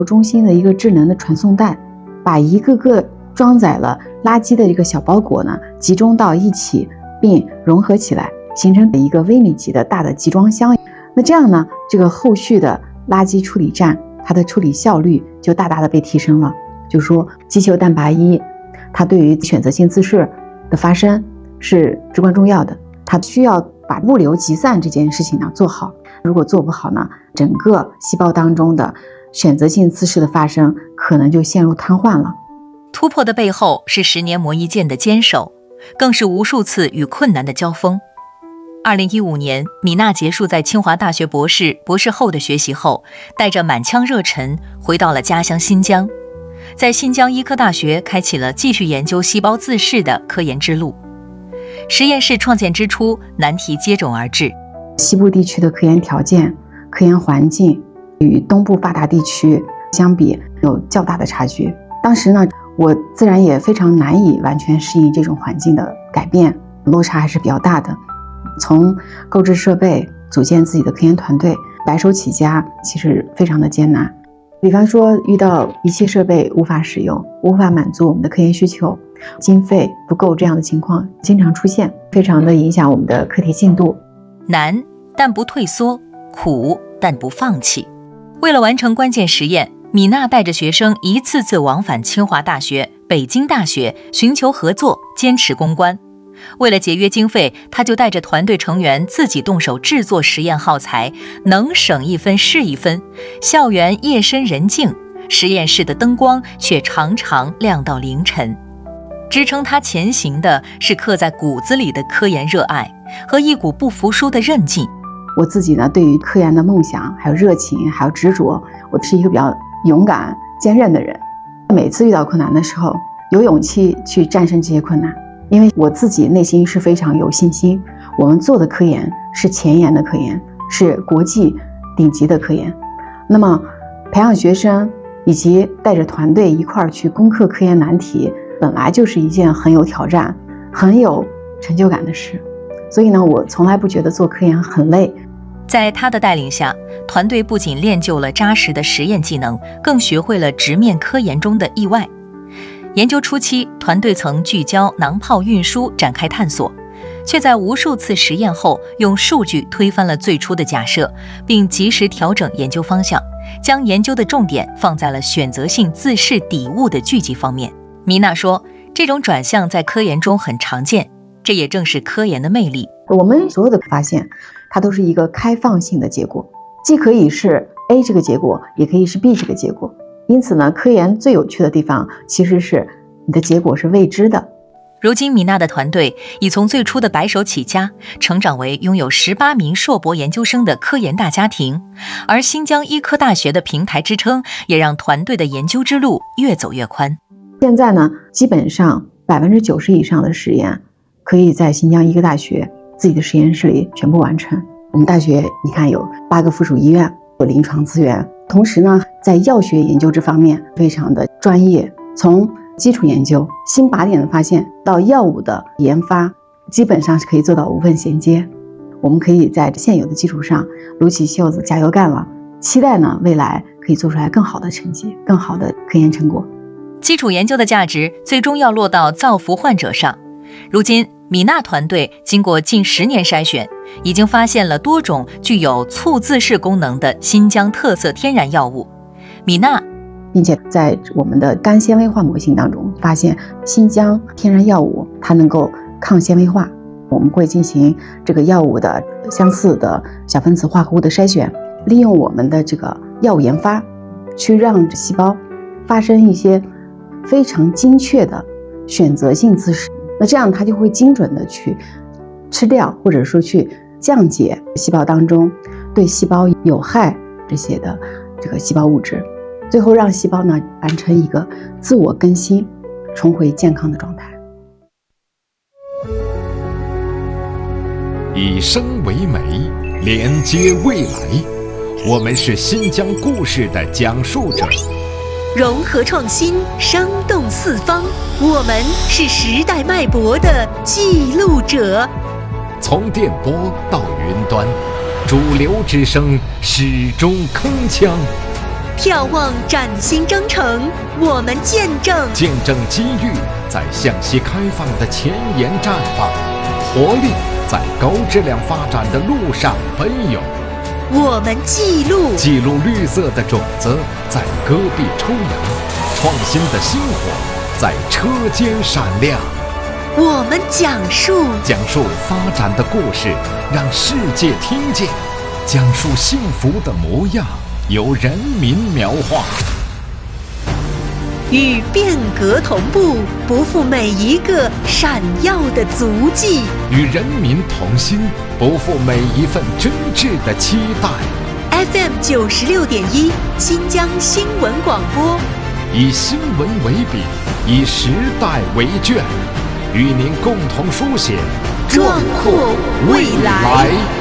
中心的一个智能的传送带，把一个个装载了垃圾的一个小包裹呢集中到一起，并融合起来，形成一个微米级的大的集装箱。那这样呢，这个后续的垃圾处理站它的处理效率就大大的被提升了。就是说机械氮拔1它对于选择性自噬的发生是至关重要的，它需要把物流集散这件事情呢做好。如果做不好呢，整个细胞当中的选择性自噬的发生可能就陷入瘫痪了。 突破的背后是10年磨一剑的坚守，更是无数次与困难的交锋。2015年，米娜结束在清华大学博士后的学习后，带着满腔热忱回到了家乡新疆，在新疆医科大学开启了继续研究细胞自噬的科研之路。实验室创建之初，难题接踵而至。 西部地区的科研条件、科研环境与东部发达地区相比有较大的差距。当时呢，我自然也非常难以完全适应这种环境的改变，落差还是比较大的。从购置设备、组建自己的科研团队，白手起家，其实非常的艰难。比方说，遇到仪器设备无法使用，无法满足我们的科研需求，经费不够这样的情况经常出现，非常的影响我们的课题进度。 难但不退缩，苦但不放弃。为了完成关键实验，米娜带着学生一次次往返清华大学、北京大学，寻求合作，坚持攻关。为了节约经费，他就带着团队成员自己动手制作实验耗材，能省一分是一分。校园夜深人静，实验室的灯光却常常亮到凌晨。支撑他前行的是刻在骨子里的科研热爱和一股不服输的韧劲。 我自己呢，对于科研的梦想还有热情还有执着，我是一个比较勇敢坚韧的人。每次遇到困难的时候，有勇气去战胜这些困难，因为我自己内心是非常有信心，我们做的科研是前沿的科研，是国际顶级的科研。那么培养学生以及带着团队一块儿去攻克科研难题，本来就是一件很有挑战、很有成就感的事。所以呢，我从来不觉得做科研很累。 在他的带领下，团队不仅练就了扎实的实验技能，更学会了直面科研中的意外。研究初期，团队曾聚焦囊泡运输展开探索，却在无数次实验后用数据推翻了最初的假设，并及时调整研究方向，将研究的重点放在了选择性自噬底物的聚集方面。米娜说，这种转向在科研中很常见，这也正是科研的魅力。 我们所有的发现，它都是一个开放性的结果，既可以是 A 这个结果，也可以是 B 这个结果。因此呢，科研最有趣的地方其实是你的结果是未知的。 如今米娜的团队已从最初的白手起家，成长为拥有18名硕博研究生的科研大家庭，而新疆医科大学的平台支撑，也让团队的研究之路越走越宽。 现在呢，基本上90%以上的实验可以在新疆医科大学自己的实验室里全部完成。我们大学你看有8个附属医院，有临床资源，同时呢，在药学研究这方面非常的专业，从基础研究、新靶点的发现到药物的研发，基本上是可以做到无缝衔接。我们可以在现有的基础上撸起袖子加油干了，期待呢未来可以做出来更好的成绩、更好的科研成果。 基础研究的价值最终要落到造福患者上。如今米娜团队经过近10年筛选，已经发现了多种具有促自噬功能的新疆特色天然药物。米娜并且在我们的干纤维化模型当中发现，新疆天然药物它能够抗纤维化。我们会进行这个药物的相似的小分子化合物的筛选，利用我们的这个药物研发，去让细胞发生一些非常精确的选择性自噬。那这样它就会精准的去吃掉，或者说去降解细胞当中对细胞有害这些的这个细胞物质，最后让细胞呢完成一个自我更新，重回健康的状态。 以生为媒，连接未来。我们是新疆故事的讲述者， 融合创新，生动四方。我们是时代脉搏的记录者。 从电波到云端，主流之声始终铿锵。 眺望崭新征程，我们见证机遇在向西开放的前沿绽放，活力在高质量发展的路上奔涌。 我们记录绿色的种子在戈壁抽芽，创新的星火在车间闪亮。 我们讲述发展的故事，让世界听见；讲述幸福的模样，由人民描画。 与变革同步，不负每一个闪耀的足迹； 与人民同心，不负每一份真挚的期待。 FM 96.1新疆新闻广播， 以新闻为笔，以时代为卷，与您共同书写壮阔未来。